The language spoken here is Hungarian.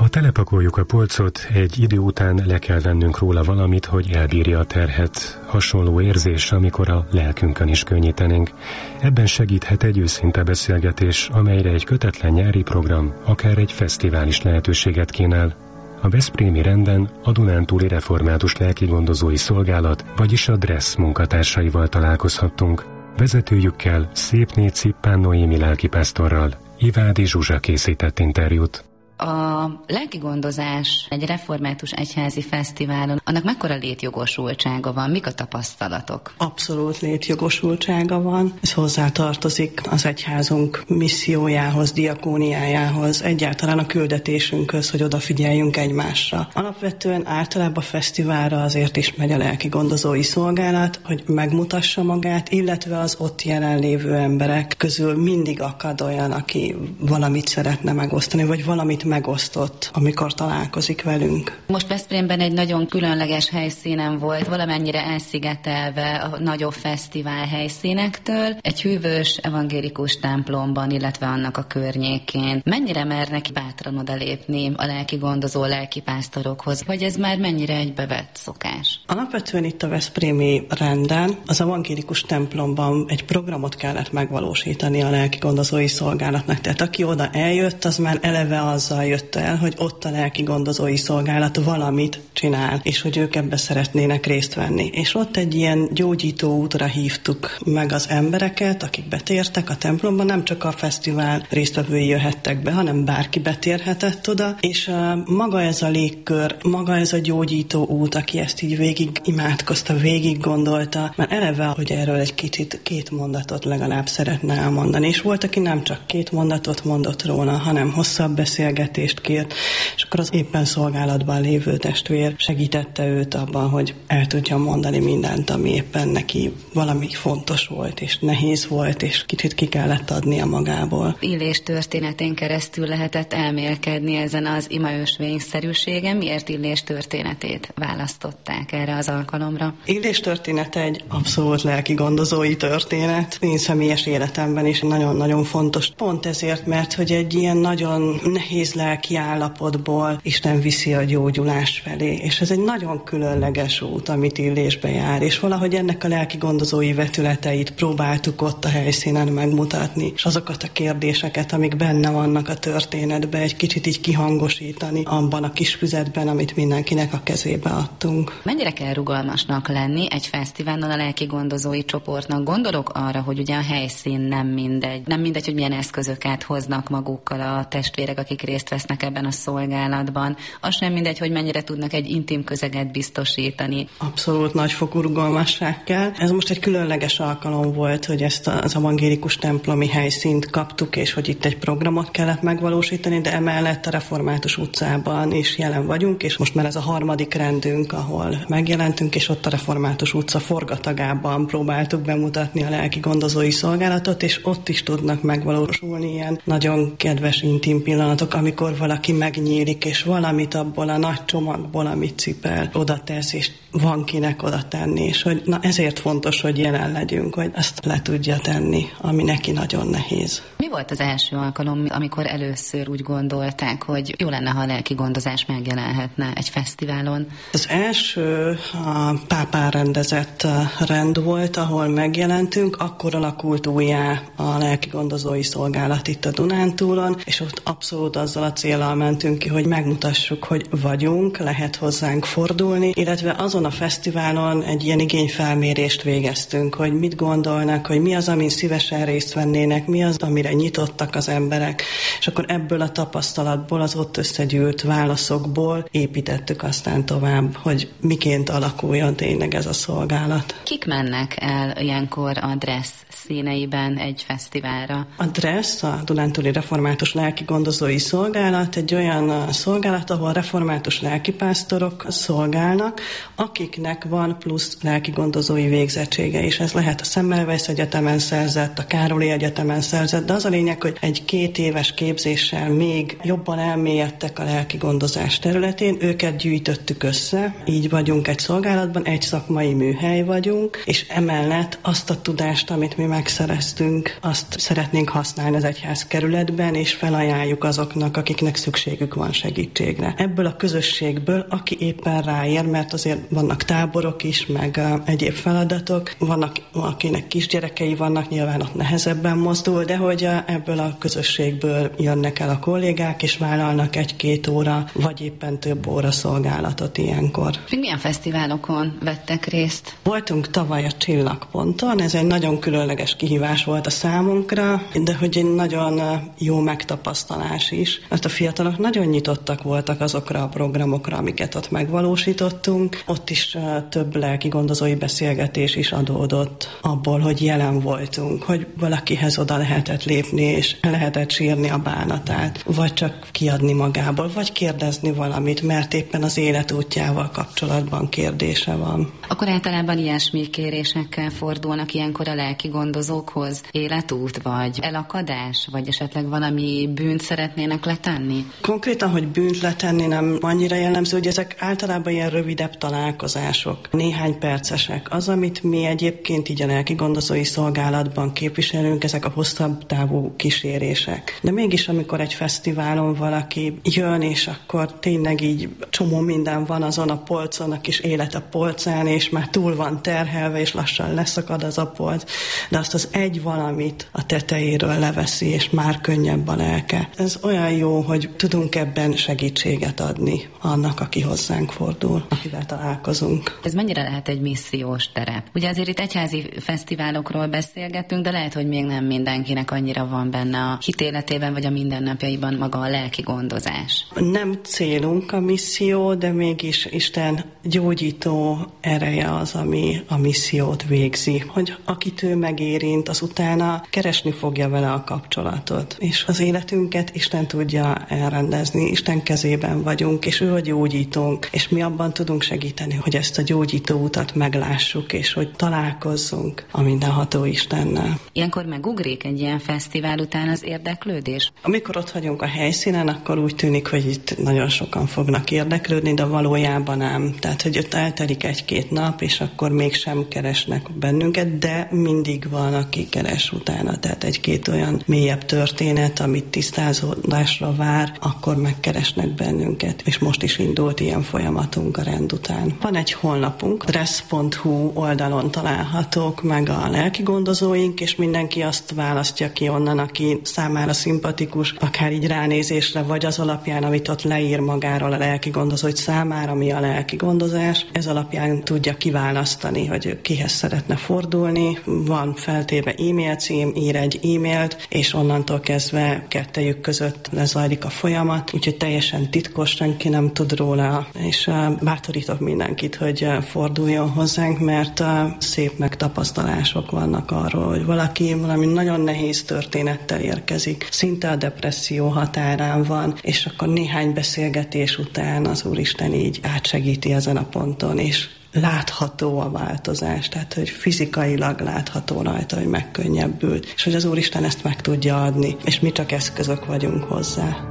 telepakoljuk a polcot, egy idő után le kell vennünk róla valamit, hogy elbírja a terhet. Hasonló érzés, amikor a lelkünkön is könnyítenénk. Ebben segíthet egy őszinte beszélgetés, amelyre egy kötetlen nyári program, akár egy fesztivál is lehetőséget kínál. A veszprémi renden a Dunántúli Református Lelkigondozói Szolgálat, vagyis a DRESZ munkatársaival találkozhattunk. Vezetőjükkel, Szépné Cippán Noémi lelkipásztorral Ivádi Zsuzsa készített interjút. A lelkigondozás egy református egyházi fesztiválon, annak mekkora létjogosultsága van? Mik a tapasztalatok? Abszolút létjogosultsága van. Ez hozzátartozik az egyházunk missziójához, diakóniájához, egyáltalán a küldetésünkhöz, hogy odafigyeljünk egymásra. Alapvetően általában a fesztiválra azért is megy a lelkigondozói szolgálat, hogy megmutassa magát, illetve az ott jelenlévő emberek közül mindig akad olyan, aki valamit szeretne megosztani, vagy valamit megosztott, amikor találkozik velünk. Most Veszprémben egy nagyon különleges helyszínen volt, valamennyire elszigetelve a nagyobb fesztivál helyszínektől, egy hűvös evangélikus templomban, illetve annak a környékén. Mennyire mernek bátran odalépni a lelkigondozó lelkipásztorokhoz, vagy ez már mennyire egy bevett szokás? Alapvetően itt a veszprémi renden az evangélikus templomban egy programot kellett megvalósítani a lelkigondozói szolgálatnak. Tehát aki oda eljött, az már eleve azzal jött el, hogy ott a lelkigondozói szolgálat valamit csinál, és hogy ők ebbe szeretnének részt venni. És ott egy ilyen gyógyító útra hívtuk meg az embereket, akik betértek a templomban, nem csak a fesztivál résztvevői jöhettek be, hanem bárki betérhetett oda, és maga ez a légkör, maga ez a gyógyító út, aki ezt így végig imádkozta, végig gondolta, már eleve, hogy erről egy kicsit 2 mondatot legalább szeretne elmondani. És volt, aki nem csak 2 mondatot mondott róla, hanem hosszabb beszélgetést kért, és akkor az éppen szolgálatban lévő testvér segítette őt abban, hogy el tudja mondani mindent, ami éppen neki valami fontos volt, és nehéz volt, és kicsit ki kellett adnia magából. Illés történetén keresztül lehetett elmélkedni ezen az imaösvényszerűségen. Miért Illés történetét választották erre az alkalomra? Illés története egy abszolút lelkigondozói történet. Én személyes életemben is nagyon-nagyon fontos. Pont ezért, mert hogy egy ilyen nagyon nehéz lelki állapotból Isten viszi a gyógyulás felé. És ez egy nagyon különleges út, amit Illésbe jár, és valahogy ennek a lelkigondozói vetületeit próbáltuk ott a helyszínen megmutatni, és azokat a kérdéseket, amik benne vannak a történetben, egy kicsit így kihangosítani abban a kis füzetben, amit mindenkinek a kezébe adtunk. Mennyire kell rugalmasnak lenni egy fesztiválon a lelkigondozói csoportnak? Gondolok arra, hogy ugye a helyszín nem mindegy. Nem mindegy, hogy milyen eszközöket hoznak magukkal a testvérek, akik részt vesznek ebben a szolgálatban. Az sem mindegy, hogy mennyire tudnak egy intim közeget biztosítani. Abszolút nagyfokú rugalmasság kell. Ez most egy különleges alkalom volt, hogy ezt az evangélikus templomi helyszínt kaptuk, és hogy itt egy programot kellett megvalósítani, de emellett a Református utcában is jelen vagyunk, és most már ez a 3. rendünk, ahol megjelentünk, és ott a Református utca forgatagában próbáltuk bemutatni a lelkigondozói szolgálatot, és ott is tudnak megvalósulni ilyen nagyon kedves, intim pillanatok, amikor valaki megnyílik, és valamit abból a nagy csomagból, amit cipel, oda tesz, és van kinek oda tenni, és hogy na ezért fontos, hogy jelen legyünk, hogy ezt le tudja tenni, ami neki nagyon nehéz. Mi volt az első alkalom, amikor először úgy gondolták, hogy jó lenne, ha a lelkigondozás megjelenhetne egy fesztiválon? Az első a pápán rendezett rend volt, ahol megjelentünk, akkor alakult újjá a lelkigondozói szolgálat itt a Dunántúlon, és ott abszolút azzal a céllal mentünk ki, hogy megmutassuk, hogy vagyunk, lehet hozzánk fordulni, illetve azon a fesztiválon egy ilyen igényfelmérést végeztünk, hogy mit gondolnak, hogy mi az, amin szívesen részt vennének, mi az, amire nyitottak az emberek, és akkor ebből a tapasztalatból, az ott összegyűlt válaszokból építettük aztán tovább, hogy miként alakuljon tényleg ez a szolgálat. Kik mennek el ilyenkor a DRESZ színeiben egy fesztiválra? A DRESZ, a Dunántúli Református Lelkigondozói Szolgálat egy olyan szolgálat, ahol református lelkipásztorok szolgálnak, akiknek van plusz lelkigondozói végzettsége, és ez lehet a Semmelweis Egyetemen szerzett, a Károli Egyetemen szerzett, de az a lényeg, hogy egy 2 éves képzéssel még jobban elmélyedtek a lelkigondozás területén, őket gyűjtöttük össze, így vagyunk egy szolgálatban, egy szakmai műhely vagyunk, és emellett azt a tudást, amit mi megszereztünk, azt szeretnénk használni az egyházkerületben, és felajánljuk azoknak, akiknek szükségük van segítségre. segítségre. Ebből a közösségből, aki éppen ráér, mert azért vannak táborok is, meg egyéb feladatok, vannak, akinek kisgyerekei vannak, nyilván ott nehezebben mozdul, de hogy ebből a közösségből jönnek el a kollégák, és vállalnak 1-2 óra, vagy éppen több óra szolgálatot ilyenkor. Milyen fesztiválokon vettek részt? Voltunk tavaly a Csillagponton, ez egy nagyon különleges kihívás volt a számunkra, de hogy egy nagyon jó megtapasztalás is, mert a fiatalok nagyon nyitottak voltak azokra a programokra, amiket ott megvalósítottunk. Ott is több lelki gondozói beszélgetés is adódott abból, hogy jelen voltunk, hogy valakihez oda lehetett lépni, és lehetett sírni a bánatát, vagy csak kiadni magából, vagy kérdezni valamit, mert éppen az életútjával kapcsolatban kérdése van. Akkor általában ilyesmi kérésekkel fordulnak ilyenkor a lelki gondozókhoz? Életút, vagy elakadás, vagy esetleg valami bűnt szeretnének letenni? Konkrétan, hogy bűnt letenni nem annyira jellemző, hogy ezek általában ilyen rövidebb találkozások, néhány percesek. Az, amit mi egyébként így a lelki gondozói szolgálatban képviselünk, ezek a hosszabb távú kísérések. De mégis, amikor egy fesztiválon valaki jön, és akkor tényleg így csomó minden van azon a polcon, a kis élet a polcán, és már túl van terhelve, és lassan leszakad az a polc, de azt az egy valamit a tetejéről leveszi, és már könnyebb a lelke. Ez olyan jó, hogy tudunk ebben segítséget adni annak, aki hozzánk fordul, akivel találkozunk. Ez mennyire lehet egy missziós terep? Ugye azért itt egyházi fesztiválokról beszélgetünk, de lehet, hogy még nem mindenkinek annyira van benne a hitéletében, vagy a mindennapjaiban maga a lelki gondozás. Nem célunk a misszió, de mégis Isten gyógyító ereje az, ami a missziót végzi. Hogy akit ő megérint, az utána keresni fogja vele a kapcsolatot. És az életünket Isten tudja elrendezni, Isten kezében vagyunk, és ő a gyógyítónk, és mi abban tudunk segíteni, hogy ezt a gyógyító utat meglássuk, és hogy találkozzunk a mindenható Istennel. Ilyenkor megugrik egy ilyen fesztivál után az érdeklődés? Amikor ott vagyunk a helyszínen, akkor úgy tűnik, hogy itt nagyon sokan fognak érdeklődni, de valójában nem. Tehát, hogy ott eltelik 1-2 nap, és akkor mégsem keresnek bennünket, de mindig van, aki keres utána. Tehát 1-2 olyan mélyebb történet, amit tisztázódásra vár, akkor megkeresnek bennünket. És most is indult ilyen folyamatunk a rend után. Van egy honlapunk, dress.hu oldalon találhatók meg a lelki gondozóink, és mindenki azt választja ki onnan, aki számára szimpatikus, akár így ránézésre, vagy az alapján, amit ott leír magáról a lelki gondozó, hogy számára mi a lelki gondozás. Ez alapján tudja kiválasztani, hogy kihez szeretne fordulni. Van feltéve e-mail cím, ír egy e-mailt, és onnantól kezdve kettejük között lezajlik a folyamat, úgyhogy teljesen titkos, senki nem tud róla, és bátorítok mindenkit, hogy forduljon hozzánk, mert szép megtapasztalások vannak arról, hogy valaki valami nagyon nehéz történettel érkezik, szinte a depresszió határán van, és akkor néhány beszélgetés után az Úristen így átsegíti ezen a ponton, és látható a változás, tehát hogy fizikailag látható rajta, hogy megkönnyebbült, és hogy az Úristen ezt meg tudja adni, és mi csak eszközök vagyunk hozzá.